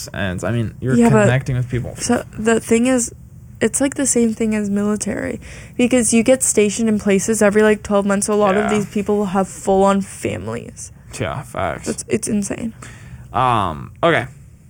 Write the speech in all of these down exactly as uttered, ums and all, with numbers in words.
loose ends. I mean, you're yeah, connecting with people. So the thing is, it's like the same thing as military, because you get stationed in places every like twelve months. So a lot Yeah. of these people will have full on families. Yeah, facts. It's it's insane. Um, okay.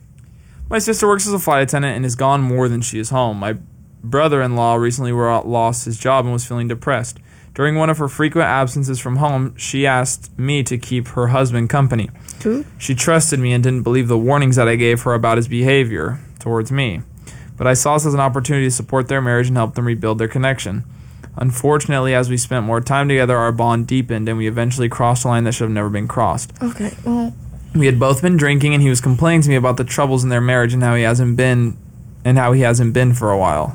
My sister works as a flight attendant and is gone more than she is home. My brother-in-law recently lost his job and was feeling depressed. During one of her frequent absences from home, she asked me to keep her husband company. Who? She trusted me and didn't believe the warnings that I gave her about his behavior towards me. But I saw this as an opportunity to support their marriage and help them rebuild their connection. Unfortunately, as we spent more time together, our bond deepened and we eventually crossed a line that should have never been crossed. Okay, well... We had both been drinking and he was complaining to me about the troubles in their marriage and how he hasn't been and how he hasn't been for a while.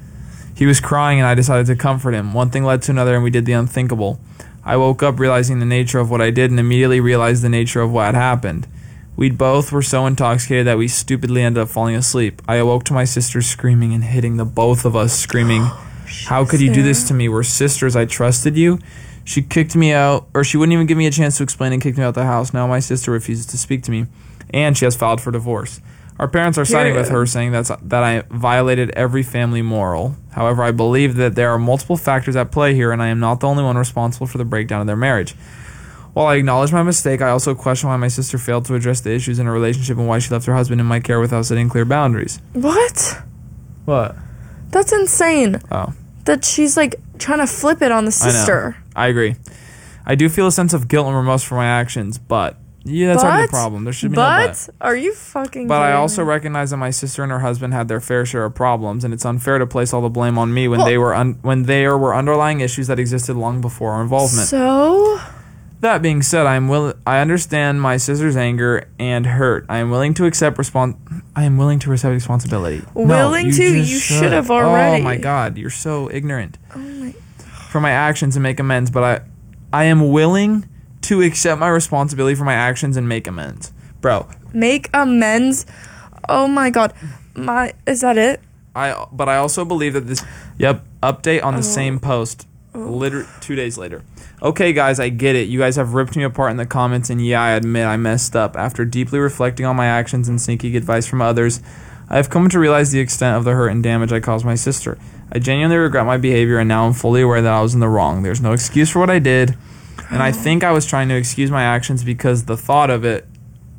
He was crying and I decided to comfort him. One thing led to another and we did the unthinkable. I woke up realizing the nature of what I did and immediately realized the nature of what had happened. We both were so intoxicated that we stupidly ended up falling asleep. I awoke to my sister screaming and hitting the both of us, screaming, "How could you do this to me? We're sisters. I trusted you." She kicked me out, or she wouldn't even give me a chance to explain and kicked me out the house. Now my sister refuses to speak to me, and she has filed for divorce. Our parents are siding with her, saying that's, that I violated every family moral. However, I believe that there are multiple factors at play here, and I am not the only one responsible for the breakdown of their marriage. While I acknowledge my mistake, I also question why my sister failed to address the issues in her relationship and why she left her husband in my care without setting clear boundaries. What? What? That's insane. Oh. That she's, like, trying to flip it on the sister. I know. I agree. I do feel a sense of guilt and remorse for my actions, but... Yeah, that's not the problem. There should be but, no but. Are you fucking But I also me? recognize that my sister and her husband had their fair share of problems, and it's unfair to place all the blame on me when well, they were un- when there were underlying issues that existed long before our involvement. So, that being said, I am will I understand my sister's anger and hurt. I am willing to accept respon- I am willing to accept responsibility. Willing no, to? You You should. should have already. Oh my God, you're so ignorant. Oh my. For my actions and make amends, but I, I am willing to accept my responsibility for my actions and make amends. Bro. Make amends? Oh my God. My is that it? I but I also believe that this Yep, update on the oh. same post. Oh. Liter- two days later. Okay guys, I get it. You guys have ripped me apart in the comments and yeah, I admit I messed up. After deeply reflecting on my actions and seeking advice from others, I have come to realize the extent of the hurt and damage I caused my sister. I genuinely regret my behavior and now I'm fully aware that I was in the wrong. There's no excuse for what I did. And I think I was trying to excuse my actions because the thought of it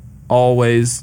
always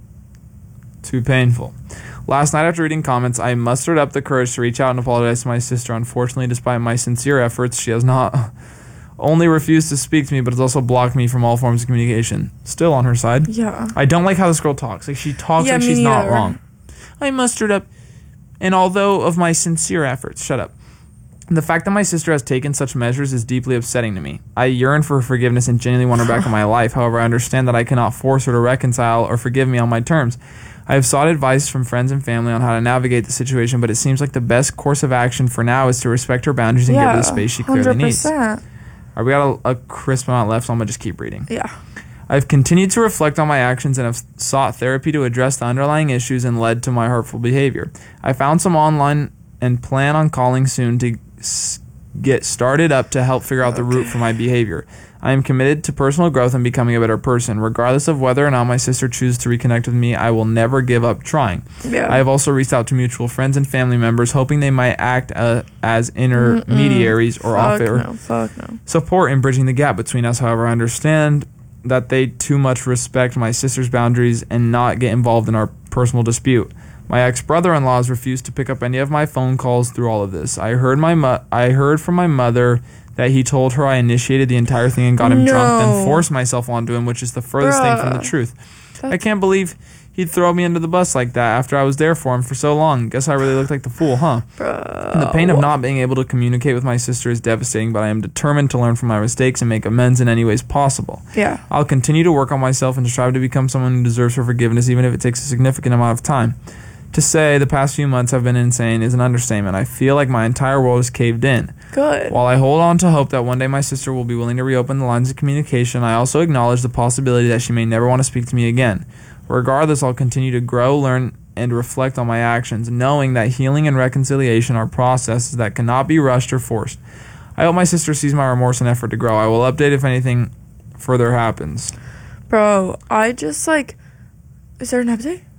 too painful. Last night after reading comments, I mustered up the courage to reach out and apologize to my sister. Unfortunately, despite my sincere efforts, she has not only refused to speak to me, but has also blocked me from all forms of communication. Still on her side. Yeah. I don't like how this girl talks. Like she talks yeah, like me she's not either. wrong. I mustered up, and although of my sincere efforts, shut up. The fact that my sister has taken such measures is deeply upsetting to me. I yearn for her forgiveness and genuinely want her back in my life. However, I understand that I cannot force her to reconcile or forgive me on my terms. I have sought advice from friends and family on how to navigate the situation, but it seems like the best course of action for now is to respect her boundaries and yeah, give her the space she clearly one hundred percent. needs. Alright, we got a, a crisp amount left, so I'm going to just keep reading. Yeah. I've continued to reflect on my actions and have sought therapy to address the underlying issues and led to my hurtful behavior. I found some online and plan on calling soon to get started up to help figure out the root for my behavior. I am committed to personal growth and becoming a better person. Regardless of whether or not my sister chooses to reconnect with me, I will never give up trying. Yeah. I have also reached out to mutual friends and family members, hoping they might act uh, as intermediaries Mm-mm. or fuck offer no, fuck no. support in bridging the gap between us. However, I understand that they too much respect my sister's boundaries and not get involved in our personal dispute. My ex-brother-in-law has refused to pick up any of my phone calls through all of this. I heard my mo- I heard from my mother that he told her I initiated the entire thing and got him no. drunk, then forced myself onto him, which is the furthest Bruh. thing from the truth. That's- I can't believe he'd throw me under the bus like that after I was there for him for so long. Guess I really looked like the fool, huh? Bro. And the pain of not being able to communicate with my sister is devastating, but I am determined to learn from my mistakes and make amends in any ways possible. Yeah. I'll continue to work on myself and strive to become someone who deserves her forgiveness, even if it takes a significant amount of time. To say the past few months have been insane is an understatement. I feel like my entire world is caved in. Good. While I hold on to hope that one day my sister will be willing to reopen the lines of communication, I also acknowledge the possibility that she may never want to speak to me again. Regardless, I'll continue to grow, learn, and reflect on my actions, knowing that healing and reconciliation are processes that cannot be rushed or forced. I hope my sister sees my remorse and effort to grow. I will update if anything further happens. Bro, I just like... Is there an update?